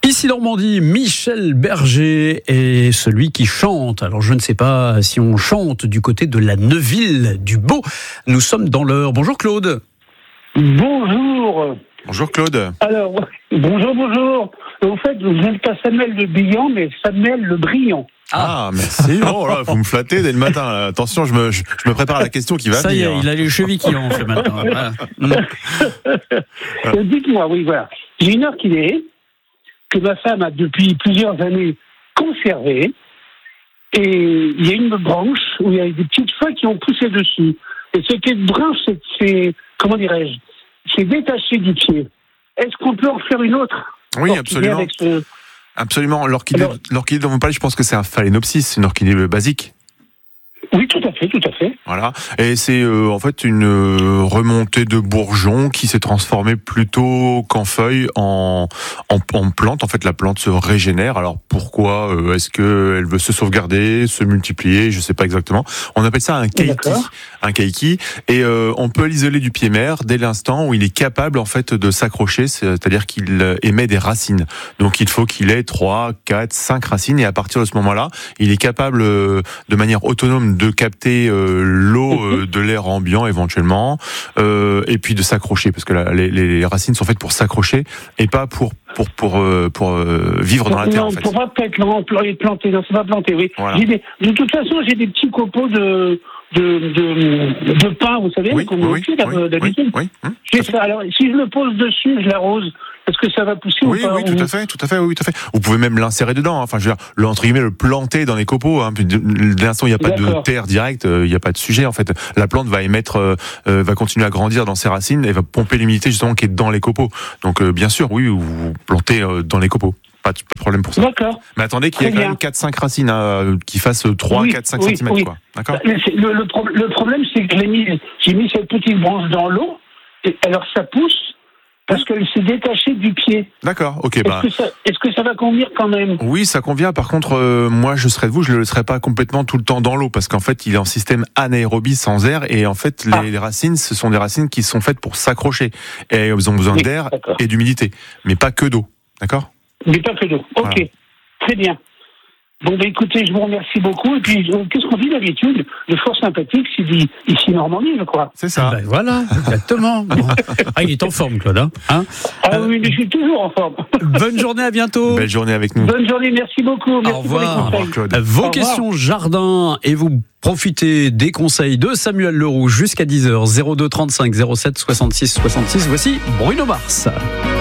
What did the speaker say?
Ici Normandie, Michel Berger est celui qui chante. Alors je ne sais pas si on chante du côté de la Neuville du Beau. Nous sommes dans l'heure. Bonjour Claude. Bonjour. Bonjour Claude. Alors, bonjour. En fait, vous n'êtes pas Samuel le Brillant, mais Samuel le Brillant. Ah, merci. Oh là, vous me flattez dès le matin. Là. Attention, je me prépare à la question qui va Ça venir. y est, il a les chevilles qui enflent maintenant. Voilà. Dites-moi, oui, voilà. J'ai une orchidée que ma femme a depuis plusieurs années conservée. Et il y a une branche où il y a des petites feuilles qui ont poussé dessus. Et cette branche, c'est comment dirais-je, c'est détaché du pied. Est-ce qu'on peut en faire une autre? Oui, absolument. Absolument. L'orchidée dont vous parlez, je pense que c'est un phalaenopsis, une orchidée basique. Oui, tout à fait. Voilà. Et c'est en fait une remontée de bourgeons qui s'est transformée plutôt qu'en feuille en plante. En fait, la plante se régénère. Alors pourquoi est-ce qu'elle veut se sauvegarder, se multiplier? Je sais pas exactement. On appelle ça un keiki. Un keiki. Et on peut l'isoler du pied mère dès l'instant où il est capable en fait de s'accrocher, c'est-à-dire qu'il émet des racines. Donc il faut qu'il ait 3, 4, 5 racines et à partir de ce moment-là, il est capable de manière autonome de capter l'eau de l'air ambiant éventuellement et puis de s'accrocher parce que les racines sont faites pour s'accrocher et pas pour vivre dans la terre en fait. Non, pour pas être planté, non, c'est pas planté, oui. Voilà. De toute façon, j'ai des petits copeaux de pin, vous savez, qu'on fait d'habitude. Oui. Alors, si je le pose dessus, je l'arrose. Est-ce que ça va pousser ou pas? Oui, tout à fait. Vous pouvez même l'insérer dedans. Enfin, je veux dire, entre guillemets, le planter dans les copeaux. Hein. Dès l'instant où il n'y a pas de terre directe, il n'y a pas de sujet. En fait, la plante va va continuer à grandir dans ses racines et va pomper l'humidité justement qui est dans les copeaux. Donc, bien sûr, oui, vous plantez dans les copeaux. Pas de problème pour ça. D'accord. Mais attendez qu'il y ait quand même 4-5 racines qui fassent 3, 4, 5 cm. Quoi. D'accord. Le problème, c'est que j'ai mis cette petite branche dans l'eau. Et alors, ça pousse. Parce qu'elle s'est détachée du pied. D'accord, ok. Est-ce que ça va convenir quand même? Oui, ça convient. Par contre, moi, je serais de vous, je ne le laisserai pas complètement tout le temps dans l'eau, parce qu'en fait, il est en système anaérobie sans air, et en fait, les racines, ce sont des racines qui sont faites pour s'accrocher, et elles ont besoin d'air et d'humidité, mais pas que d'eau, d'accord? Mais pas que d'eau. Ok, voilà. Très bien. Bon, écoutez, je vous remercie beaucoup. Et puis, qu'est-ce qu'on dit d'habitude? Le fort sympathique, c'est dit ici Normandie, je crois. C'est ça. Voilà, exactement. Bon. Ah, il est en forme, Claude. Hein oui, mais je suis toujours en forme. Bonne journée, à bientôt. Belle journée avec nous. Bonne journée, merci beaucoup. Merci Au revoir. Pour les conseils. Claude. Vos questions jardin et vous profitez des conseils de Samuel Leroux jusqu'à 10h. 02 35 07 66 66. Voici Bruno Mars.